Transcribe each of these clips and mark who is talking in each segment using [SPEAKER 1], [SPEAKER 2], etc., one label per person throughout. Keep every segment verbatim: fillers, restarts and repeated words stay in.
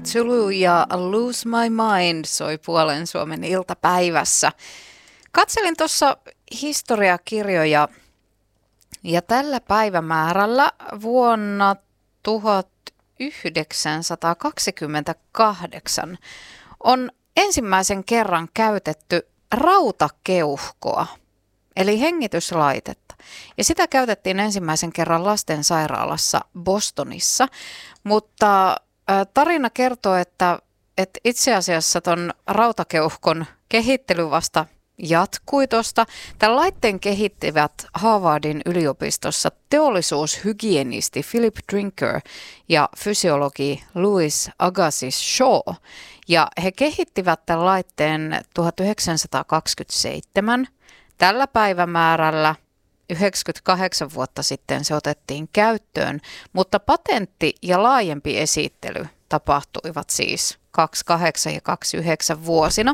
[SPEAKER 1] Zulu ja Lose My Mind soi Puolen Suomen iltapäivässä. Katselin tuossa historiakirjoja ja tällä päivämäärällä vuonna tuhatyhdeksänsataakaksikymmentäkahdeksan on ensimmäisen kerran käytetty rautakeuhkoa, eli hengityslaitetta. Ja sitä käytettiin ensimmäisen kerran lastensairaalassa Bostonissa, mutta tarina kertoo, että, että itse asiassa ton rautakeuhkon kehittely vasta jatkui tuosta. Tämän laitteen kehittivät Harvardin yliopistossa teollisuushygienisti Philip Drinker ja fysiologi Louis Agassiz Shaw. Ja he kehittivät tämän laitteen tuhatyhdeksänsataakaksikymmentäseitsemän. Tällä päivämäärällä yhdeksänkymmentäkahdeksan vuotta sitten se otettiin käyttöön, mutta patentti ja laajempi esittely tapahtuivat siis kaksikymmentäkahdeksan ja kaksikymmentäyhdeksän vuosina.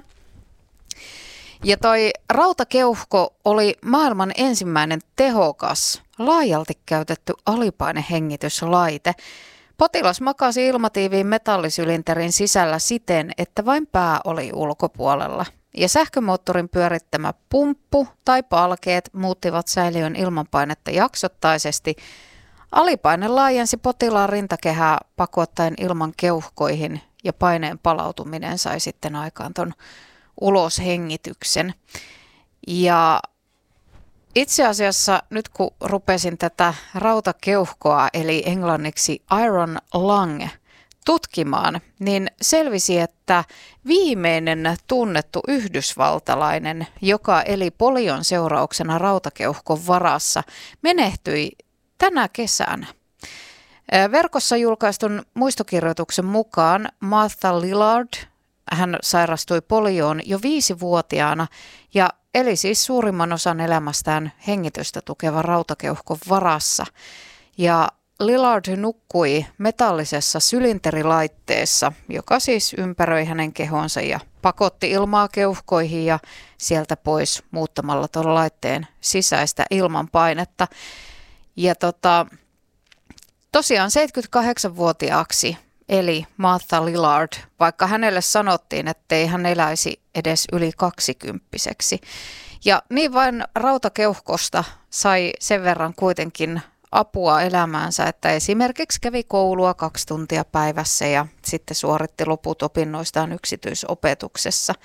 [SPEAKER 1] Ja toi rautakeuhko oli maailman ensimmäinen tehokas, laajalti käytetty alipainehengityslaite. Potilas makasi ilmatiiviin metallisylinterin sisällä siten, että vain pää oli ulkopuolella. Ja sähkömoottorin pyörittämä pumppu tai palkeet muuttivat säiliön ilmanpainetta jaksottaisesti. Alipaine laajensi potilaan rintakehää pakottaen ilman keuhkoihin ja paineen palautuminen sai sitten aikaan ton uloshengityksen. Ja itse asiassa nyt kun rupesin tätä rautakeuhkoa eli englanniksi iron lung tutkimaan, niin selvisi, että viimeinen tunnettu yhdysvaltalainen, joka eli polion seurauksena rautakeuhkon varassa, menehtyi tänä kesänä. Verkossa julkaistun muistokirjoituksen mukaan Martha Lillard, hän sairastui polioon jo viisivuotiaana ja eli siis suurimman osan elämästään hengitystä tukevan rautakeuhkon varassa. Ja Lillard nukkui metallisessa sylinterilaitteessa, joka siis ympäröi hänen kehonsa ja pakotti ilmaa keuhkoihin ja sieltä pois muuttamalla tuon laitteen sisäistä ilmanpainetta. Ja tota, tosiaan seitsemänkymmentäkahdeksanvuotiaaksi eli Martha Lillard, vaikka hänelle sanottiin, ettei hän eläisi edes yli kaksikymppiseksi. Ja niin vain rautakeuhkosta sai sen verran kuitenkin apua elämäänsä, että esimerkiksi kävi koulua kaksi tuntia päivässä ja sitten suoritti loput opinnoistaan yksityisopetuksessa.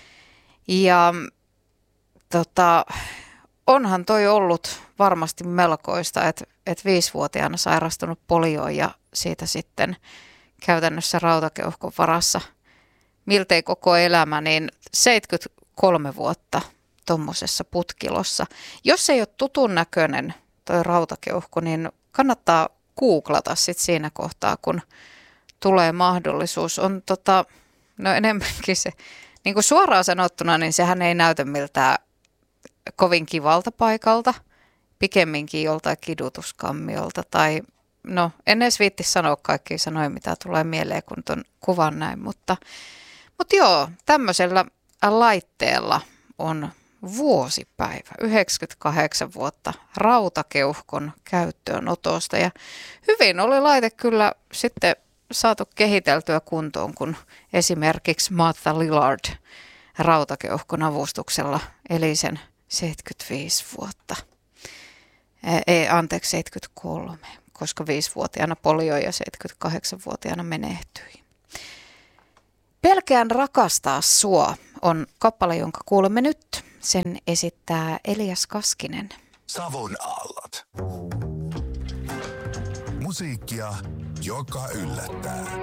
[SPEAKER 1] Ja tota, onhan toi ollut varmasti melkoista, että, että viisivuotiaana sairastunut polioon ja siitä sitten käytännössä rautakeuhkon varassa miltei koko elämä, niin seitsemänkymmentäkolme vuotta tuommoisessa putkilossa. Jos ei ole tutun näköinen toi rautakeuhko, niin kannattaa googlata sit siinä kohtaa, kun tulee mahdollisuus. On tota, no enemmänkin se, niin kuin suoraan sanottuna, niin sehän ei näytä miltään kovin kivalta paikalta, pikemminkin joltain kidutuskammiolta tai no en edes viitti sanoa kaikkia sanoja, mitä tulee mieleen, kun ton kuvan näin, mutta, mutta joo, tämmöisellä laitteella on vuosipäivä, yhdeksänkymmentäkahdeksan vuotta rautakeuhkon käyttöönotosta ja hyvin oli laite kyllä sitten saatu kehiteltyä kuntoon, kun esimerkiksi Martha Lillard rautakeuhkon avustuksella eli sen seitsemänkymmentäviisi vuotta, ei anteeksi seitsemänkymmentäkolme, koska viisivuotiaana polio ja seitsemänkymmentäkahdeksanvuotiaana menehtyi. Pelkään rakastaa sua on kappale, jonka kuulemme nyt. Sen esittää Elias Kaskinen.
[SPEAKER 2] Savon aallot. Musiikkia, joka yllättää.